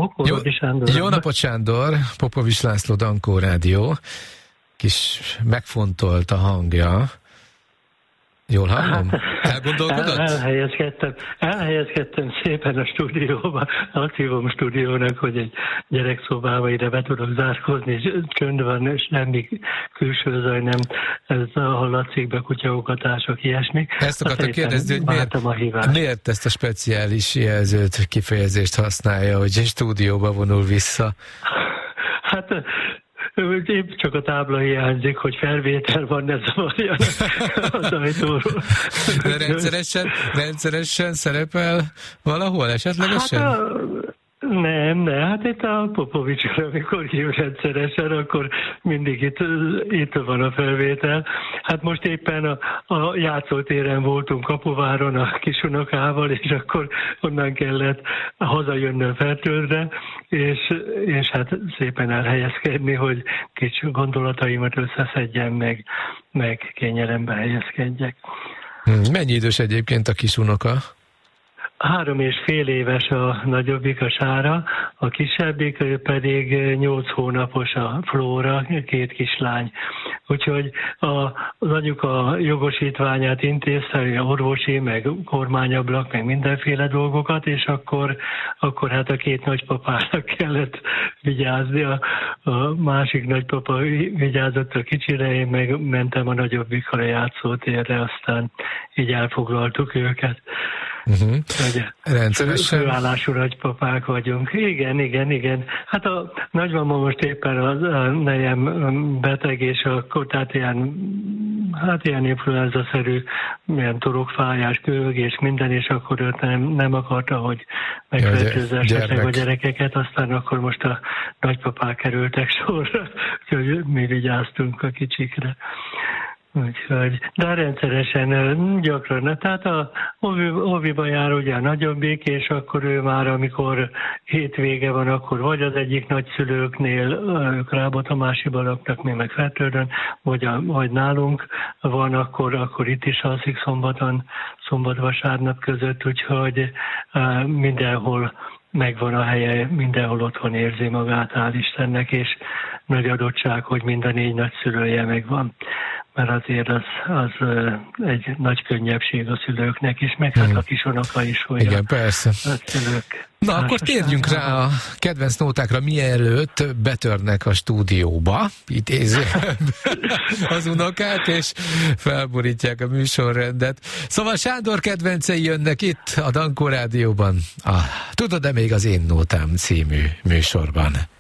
Horváth Sándor. Jó napot, Sándor! Popovics László, Dankó Rádió. Kis megfontolt a hangja. Jól hallom? Elgondolkodott? Elhelyezkedtem szépen a stúdióba. Azt hívom stúdiónak, hogy egy gyerekszobába ide be tudok zárkózni, és csönd van, és semmi külső zaj nem, ez hallatszik be, kutyaokatások, ilyesmik. Ezt akartam kérdezni, hogy miért ezt a speciális jelzőt, kifejezést használja, hogy egy stúdióba vonul vissza? Hát épp csak a tábla hiányzik, hogy felvétel van, ne zavarjanak az ajtóról. De rendszeresen szerepel valahol esetlegesen? Hát hát itt a Popovicsra, amikor hív rendszeresen, akkor mindig itt van a felvétel. Hát most éppen a játszótéren voltunk Kapuváron a kisunokával, és akkor onnan kellett hazajönnöm Fertőre, és hát szépen elhelyezkedni, hogy kicsi gondolataimat összeszedjem, meg kényelembe helyezkedjek. Mennyi idős egyébként a kisunoka? 3,5 éves a nagyobbik, a Sára, a kisebbik pedig 8 hónapos a Flóra, 2 kislány. Úgyhogy az anyuka jogosítványát intézte, orvosi, meg kormányablak, meg mindenféle dolgokat, és akkor hát a 2 nagypapának kellett vigyázni. A másik nagypapa vigyázott a kicsire, én meg mentem a nagyobbikkal a játszótérre, aztán így elfoglaltuk őket. Rendszeresen. Főállású nagypapák vagyunk. Igen. Hát a nagymama most éppen a nejem beteg, és akkor tehát ilyen influenza-szerű, ilyen torokfájás, köhögés, minden, és akkor őt nem akarta, hogy megfertőzessetek a gyerekeket, aztán akkor most a nagypapák kerültek sorra, úgyhogy mi vigyáztunk a kicsikre. Úgyhogy, de rendszeresen gyakran, tehát a óviba jár ugye a nagyobbik, és akkor ő már, amikor hétvége van, akkor vagy az egyik nagyszülőknél, ők Rábotamásiban laknak, mi meg Fertőrön, vagy nálunk van, akkor itt is alszik szombat-vasárnap között, úgyhogy mindenhol megvan a helye, mindenhol otthon érzi magát, hál' Istennek, és nagy adottság, hogy mind a 4 nagyszülője megvan. Mert azért az egy nagy könnyebbség a szülőknek is, meg hát a kisunoka is, hogy igen, persze. A szülők. Na, akkor térjünk rá a kedvenc nótákra, mielőtt betörnek a stúdióba, idézően az unokák, és felborítják a műsorrendet. Szóval Sándor kedvencei jönnek itt a Dankó Rádióban, Tudod-e még az én nótám című műsorban.